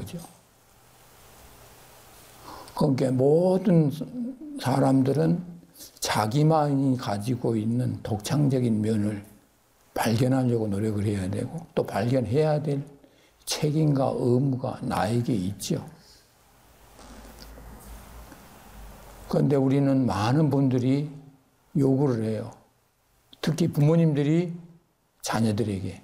거죠. 그러니까 모든 사람들은 자기만이 가지고 있는 독창적인 면을 발견하려고 노력을 해야 되고 또 발견해야 될 책임과 의무가 나에게 있죠. 그런데 우리는 많은 분들이 요구를 해요. 특히 부모님들이 자녀들에게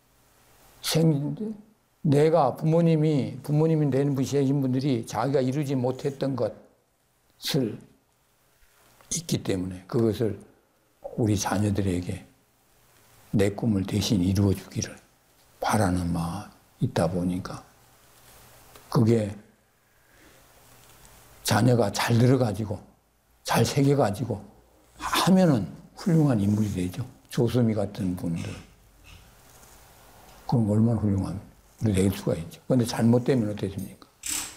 내가 부모님이 되는 분이신 분들이 자기가 이루지 못했던 것을 있기 때문에 그것을 우리 자녀들에게 내 꿈을 대신 이루어 주기를 바라는 마음이 있다 보니까 그게 자녀가 잘 들어가지고 잘 새겨가지고 하면은 훌륭한 인물이 되죠. 조수미 같은 분들. 그럼 얼마나 훌륭한 우리 될 수가 있죠. 그런데 잘못되면 어떻게 됩니까?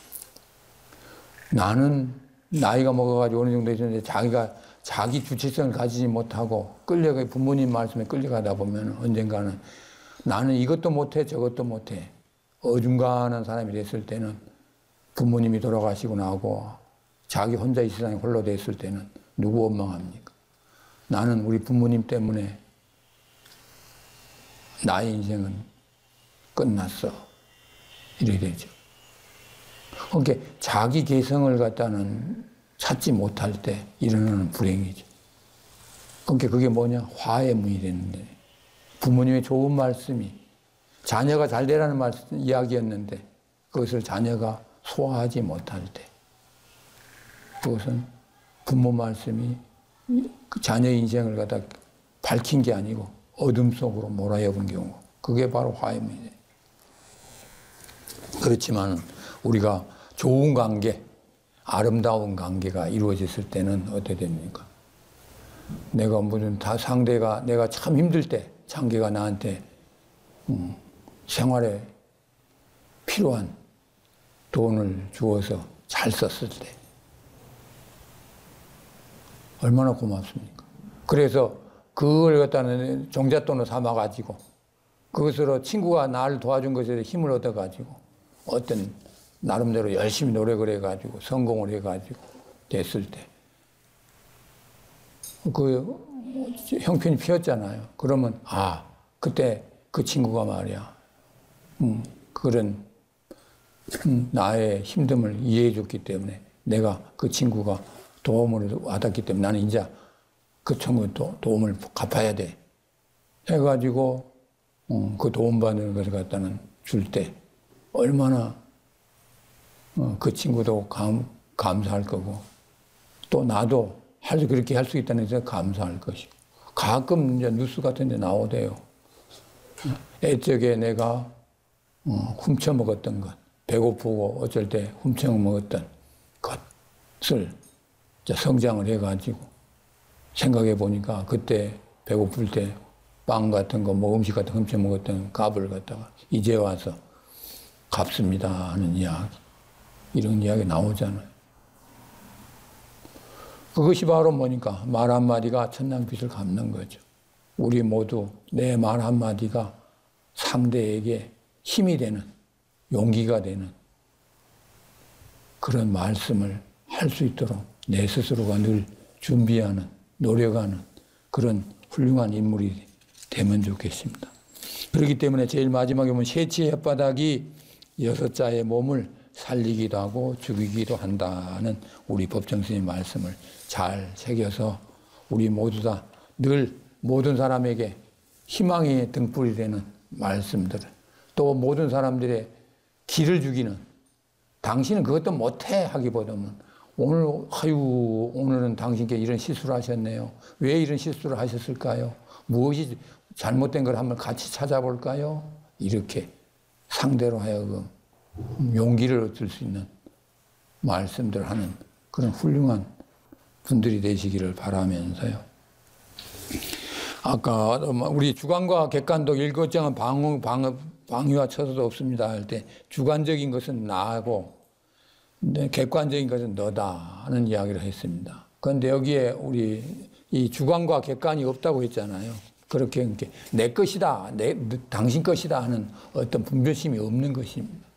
나는 나이가 먹어가지고 어느 정도 있었는데 자기가 자기 주체성을 가지지 못하고 부모님 말씀에 끌려가다 보면 언젠가는 나는 이것도 못해 저것도 못해 어중간한 사람이 됐을 때는 부모님이 돌아가시고 나고 자기 혼자 이 세상에 홀로 됐을 때는 누구 원망합니까? 나는 우리 부모님 때문에 나의 인생은 끝났어. 이렇게 되죠. 그러니까 자기 개성을 갖다는 찾지 못할 때 일어나는 불행이죠. 그러니까 그게 뭐냐? 화해문이 되는데 부모님의 좋은 말씀이 자녀가 잘 되라는 이야기였는데 그것을 자녀가 소화하지 못할 때 그것은 부모 말씀이 자녀의 인생을 갖다 밝힌 게 아니고 어둠 속으로 몰아여본 경우 그게 바로 화해문이에요. 그렇지만 우리가 좋은 관계, 아름다운 관계가 이루어졌을 때는 어떻게 됩니까? 내가 상대가 내가 참 힘들 때 상대가 나한테 생활에 필요한 돈을 주어서 잘 썼을 때 얼마나 고맙습니까? 그래서 그걸 갖다는 종잣돈을 삼아가지고 그것으로 친구가 나를 도와준 것에 힘을 얻어가지고 어떤 나름대로 열심히 노력을 해가지고 성공을 해가지고 됐을 때 그 형편이 피었잖아요. 그러면 그때 그 친구가 말이야 그런 나의 힘듦을 이해해 줬기 때문에 내가 그 친구가 도움을 받았기 때문에 나는 이제 그 친구도 도움을 갚아야 돼 해가지고 그 도움받는 것을 갖다는 줄 때 얼마나 그 친구도 감사할 거고 또 나도 그렇게 할 수 있다는 데서 감사할 것이고 가끔 이제 뉴스 같은 데 나오대요. 애적에 내가 훔쳐먹었던 것, 배고프고 어쩔 때 훔쳐먹었던 것을 성장을 해가지고 생각해 보니까 그때 배고플 때 빵 같은 거, 음식 같은 거 훔쳐먹었던 값을 갖다가 이제 와서 갚습니다 하는 이야기. 이런 이야기 나오잖아요. 그것이 바로 뭐니까 말 한마디가 천냥빚을 갚는 거죠. 우리 모두 내 말 한마디가 상대에게 힘이 되는 용기가 되는 그런 말씀을 할 수 있도록 내 스스로가 늘 준비하는 노력하는 그런 훌륭한 인물이 되면 좋겠습니다. 그렇기 때문에 제일 마지막에 보면 셋의 혓바닥이 6자의 몸을 살리기도 하고 죽이기도 한다는 우리 법정 스님 말씀을 잘 새겨서 우리 모두 다 늘 모든 사람에게 희망의 등불이 되는 말씀들을 또 모든 사람들의 길을 죽이는 당신은 그것도 못해 하기보다는 오늘은 당신께 이런 실수를 하셨네요. 왜 이런 실수를 하셨을까요? 무엇이 잘못된 걸 한번 같이 찾아볼까요? 이렇게 상대로 하여금 용기를 얻을 수 있는 말씀들 하는 그런 훌륭한 분들이 되시기를 바라면서요. 아까 우리 주관과 객관도 일거장은 방위와 처소도 없습니다 할 때 주관적인 것은 나하고 객관적인 것은 너다 하는 이야기를 했습니다. 그런데 여기에 우리 이 주관과 객관이 없다고 했잖아요. 그렇게 내 것이다, 당신 것이다 하는 어떤 분별심이 없는 것입니다.